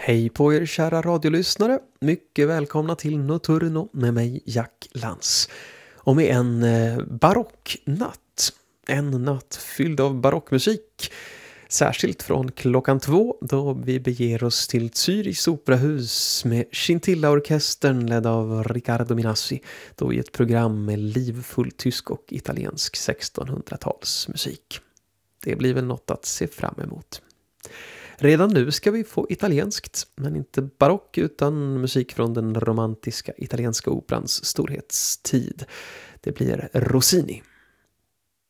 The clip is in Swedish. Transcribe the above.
Hej på er kära radiolyssnare, mycket välkomna till Notturno med mig Jack Lantz. Och med en barocknatt, en natt fylld av barockmusik. Särskilt från klockan 2 då vi beger oss till Zürichs operahus med Scintilla-orkestern ledd av Riccardo Minassi. Då i ett program med livfull tysk och italiensk 1600-talsmusik. Det blir väl något att se fram emot. Redan nu ska vi få italienskt, men inte barock utan musik från den romantiska italienska operans storhetstid. Det blir Rossini.